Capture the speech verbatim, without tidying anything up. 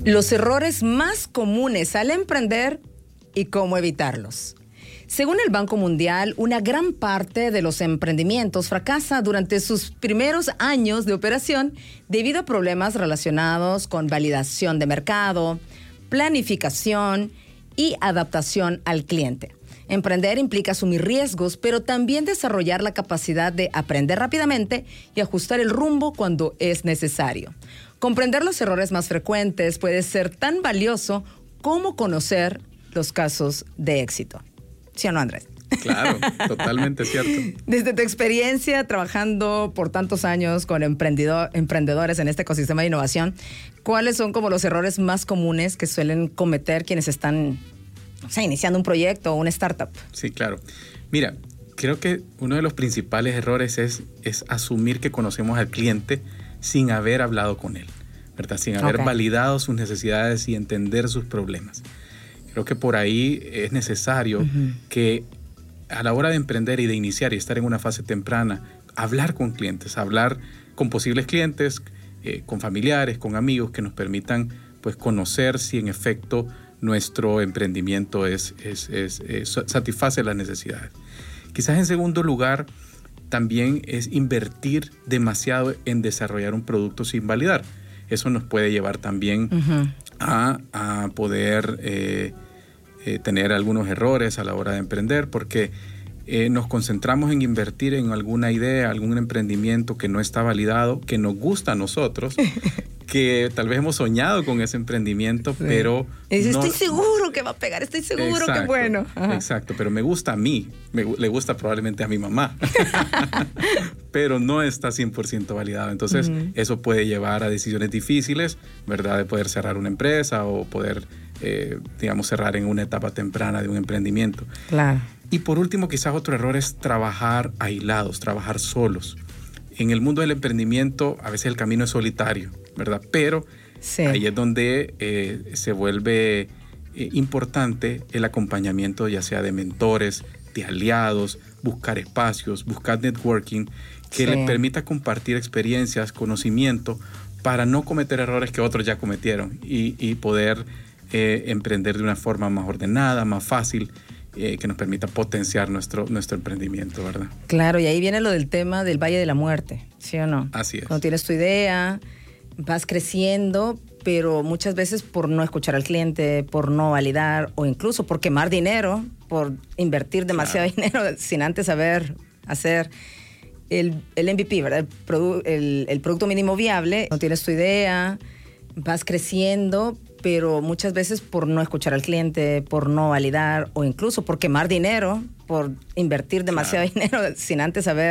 Los errores más comunes al emprender y cómo evitarlos. Según el Banco Mundial, una gran parte de los emprendimientos fracasa durante sus primeros años de operación debido a problemas relacionados con validación de mercado, planificación y adaptación al cliente. Emprender implica asumir riesgos, pero también desarrollar la capacidad de aprender rápidamente y ajustar el rumbo cuando es necesario. Comprender los errores más frecuentes puede ser tan valioso como conocer los casos de éxito. ¿Sí o no, Andrés? Claro, totalmente cierto. Desde tu experiencia trabajando por tantos años con emprendedor, emprendedores en este ecosistema de innovación, ¿cuáles son como los errores más comunes que suelen cometer quienes están, o sea, iniciando un proyecto o una startup? Sí, claro. Mira, creo que uno de los principales errores es, es asumir que conocemos al cliente sin haber hablado con él, ¿verdad? Sin haber okay. validado sus necesidades y entender sus problemas. Creo que por ahí es necesario uh-huh. que a la hora de emprender y de iniciar y estar en una fase temprana, hablar con clientes, hablar con posibles clientes, eh, con familiares, con amigos que nos permitan pues, conocer si en efecto nuestro emprendimiento es, es, es, es, satisface las necesidades. Quizás en segundo lugar, también es invertir demasiado en desarrollar un producto sin validar. Eso nos puede llevar también uh-huh. a, a poder eh, eh, tener algunos errores a la hora de emprender, porque eh, nos concentramos en invertir en alguna idea, algún emprendimiento que no está validado, que nos gusta a nosotros, que tal vez hemos soñado con ese emprendimiento, sí. pero... Dice, no... Estoy seguro que va a pegar, estoy seguro exacto, que bueno. Ajá. Exacto, pero me gusta a mí, me, le gusta probablemente a mi mamá, pero no está cien por ciento validado. Entonces, uh-huh. eso puede llevar a decisiones difíciles, ¿verdad? De poder cerrar una empresa o poder, eh, digamos, cerrar en una etapa temprana de un emprendimiento. Claro. Y por último, quizás otro error es trabajar aislados, trabajar solos. En el mundo del emprendimiento, a veces el camino es solitario, ¿verdad? Pero sí. ahí es donde eh, se vuelve eh, importante el acompañamiento, ya sea de mentores, de aliados, buscar espacios, buscar networking, que sí. les permita compartir experiencias, conocimiento, para no cometer errores que otros ya cometieron y, y poder eh, emprender de una forma más ordenada, más fácil, Eh, que nos permita potenciar nuestro, nuestro emprendimiento, ¿verdad? Claro, y ahí viene lo del tema del Valle de la Muerte, ¿sí o no? Así es. Cuando tienes tu idea, vas creciendo, pero muchas veces por no escuchar al cliente, por no validar, o incluso por quemar dinero, por invertir demasiado claro. dinero sin antes saber hacer el, el M V P, ¿verdad? El, produ- el, el producto mínimo viable. Cuando tienes tu idea, vas creciendo, pero muchas veces por no escuchar al cliente, por no validar o incluso por quemar dinero, por invertir demasiado claro. dinero sin antes saber